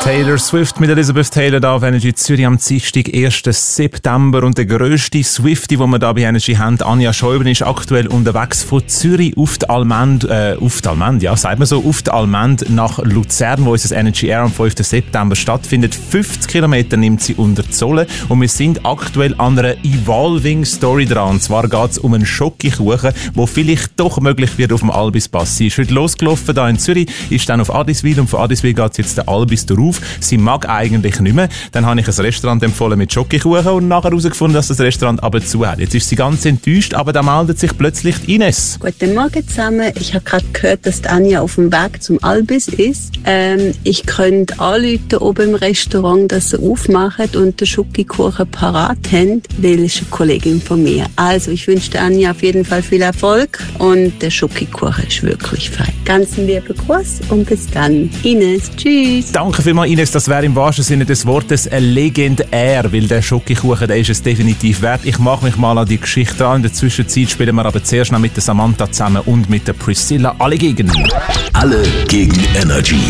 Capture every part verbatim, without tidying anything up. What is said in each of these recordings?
Taylor Swift mit Elizabeth Taylor da auf Energy Zürich am Dienstag, ersten September. Und der grösste Swiftie, den wir da bei Energy haben, Anja Schäuble, ist aktuell unterwegs von Zürich auf die Allmende, äh, auf die Allmende, ja, sagt man so, auf die Allmende nach Luzern, wo unser Energy Air am fünften September stattfindet. fünfzig Kilometer nimmt sie unter Zolle und wir sind aktuell an einer Evolving Story dran. Und zwar geht es um einen Schokokuchen, der vielleicht doch möglich wird auf dem Albispass. Sie ist heute losgelaufen da in Zürich, ist dann auf Adiswil und von Adiswil geht es jetzt der Albis drauf. Sie mag eigentlich nicht mehr. Dann habe ich ein Restaurant empfohlen mit Schokokuchen und nachher herausgefunden, dass das Restaurant aber zu hat. Jetzt ist sie ganz enttäuscht, aber da meldet sich plötzlich Ines. Guten Morgen zusammen. Ich habe gerade gehört, dass Anja auf dem Weg zum Albis ist. Ähm, ich könnte anrufen oben im Restaurant, dass sie aufmachen und den Schokokuchen parat haben, weil es eine Kollegin von mir. Also ich wünsche Anja auf jeden Fall viel Erfolg und der Schokokuchen ist wirklich fein. Ganz lieben Gruß und bis dann. Ines, tschüss. Danke vielmals, Ines. Das wäre im wahrsten Sinne des Wortes ein legendär, weil der Schokokuchen, der ist es definitiv wert. Ich mache mich mal an die Geschichte an. In der Zwischenzeit spielen wir aber zuerst noch mit der Samantha zusammen und mit der Priscilla. Alle gegen. Alle gegen Energy.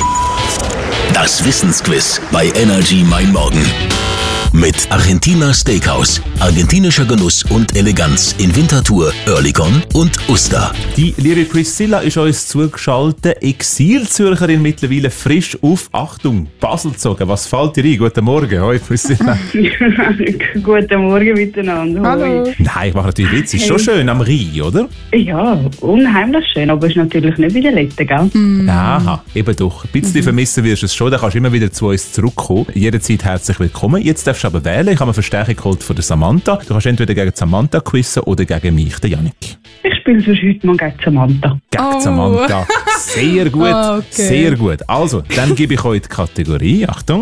Das Wissensquiz bei Energy Mein Morgen. Mit Argentina Steakhouse, argentinischer Genuss und Eleganz in Winterthur, Oerlikon und Uster. Die liebe Priscilla ist uns zugeschaltet, Exil-Zürcherin, mittlerweile frisch auf, Achtung, Basel gezogen. Was fällt dir ein? Guten Morgen, hoi Priscilla. Guten Morgen miteinander. Hallo. Hoi. Nein, ich mache natürlich Witz. Ist hey. Schon schön am Rhein, oder? Ja, unheimlich schön, aber es ist natürlich nicht wie der letzte, gell? Mm. Aha, eben doch. Ein bisschen mhm. vermissen wirst du es schon, dann kannst du immer wieder zu uns zurückkommen. Jederzeit herzlich willkommen. Jetzt darfst du aber wählen. Ich habe eine Verstärkung geholt von der Samantha. Du kannst entweder gegen Samantha quizzen oder gegen mich, den Yannick. Ich spiele für heute mal gegen Samantha. Gegen oh. Samantha. Sehr gut, oh, okay. Sehr gut. Also, dann gebe ich euch die Kategorie. Achtung.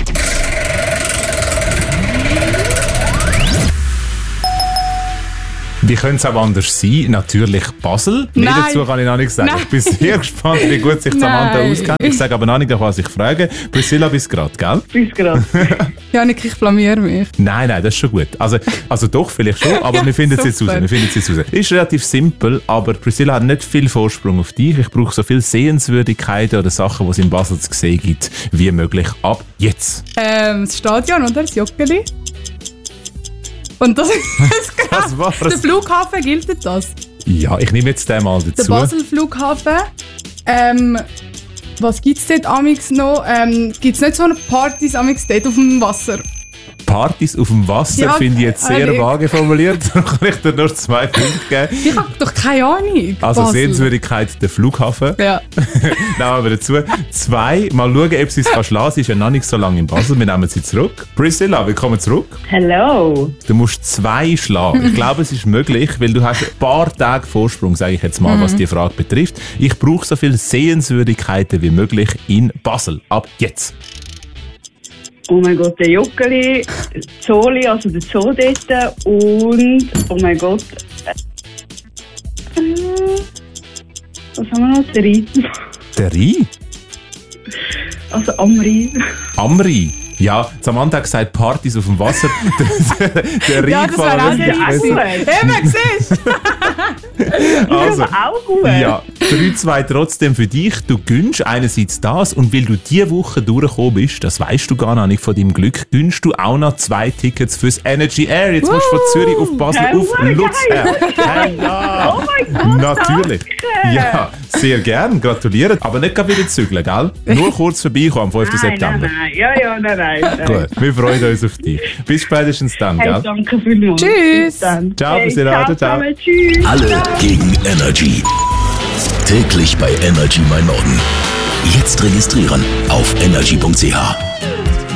Wie könnte es auch anders sein? Natürlich Basel. Mehr dazu kann ich noch nicht sagen. Nein. Ich bin sehr gespannt, wie gut sich Samantha auskennt. Ich sage aber noch nicht, was ich frage. Priscilla, bis gerade, gell? Bis gerade. Janik, ich blamiere mich. Nein, nein, das ist schon gut. Also, also doch, vielleicht schon, aber ja, wir finden es jetzt raus. Wir finden es jetzt raus. Ist relativ simpel, aber Priscilla hat nicht viel Vorsprung auf dich. Ich brauche so viele Sehenswürdigkeiten oder Sachen, die es in Basel zu sehen gibt, wie möglich. Ab jetzt. Ähm, das Stadion, oder? Das Joggeli. Und das ist krass. Der Flughafen, gilt das? Ja, ich nehme jetzt den mal dazu. Der Basel-Flughafen. Ähm, was gibt es dort amix noch? Ähm, gibt es nicht so eine Partys amix dort auf dem Wasser? Partys auf dem Wasser ja, finde ich jetzt sehr äh, vage formuliert. Dann kann ich dir nur zwei Punkte geben. Ich habe doch keine Ahnung. Also Basel. Sehenswürdigkeit der Flughafen. Ja. Nehmen wir dazu. Zwei, mal schauen, ob sie es kann schlagen. Sie ist ja noch nicht so lange in Basel. Wir nehmen sie zurück. Priscilla, willkommen zurück. Hello. Du musst zwei schlagen. Ich glaube, es ist möglich, weil du hast ein paar Tage Vorsprung, sage ich jetzt mal, was die Frage betrifft. Ich brauche so viele Sehenswürdigkeiten wie möglich in Basel. Ab jetzt. Oh mein Gott, der Joggeli, Zoli, also der Zoo dort und, oh mein Gott, äh, was haben wir noch? Der Rhein. Der Rhein? Also am Rhein. Am Rhein? Ja, Samantha hat gesagt, Partys auf dem Wasser. der der ja, das wäre auch sehr gut. Eben, siehst du? Also, auch gut. Ja, drei zwei trotzdem für dich. Du gönnst einerseits das und weil du diese Woche durchgekommen bist, das weißt du gar nicht von deinem Glück, gönnst du auch noch zwei Tickets fürs Energy Air. Jetzt musst du von Zürich auf Basel hey, auf Luzern. Hey, ja. Oh mein Gott, natürlich. Danke. Ja, sehr gern. Gratuliere. Aber nicht wieder zügeln, gell? Nur kurz vorbeikommen am fünften September. Nein, nein, ja, ja, nein, nein. Gut, wir freuen uns auf dich. Bis spätestens dann, hey, gell? Danke vielmals. Tschüss. Ciao, hey, bis ciao, ciao. Tschüss. Alle gegen Energy. Täglich bei Energy Mein Morgen. Jetzt registrieren auf energy punkt c h.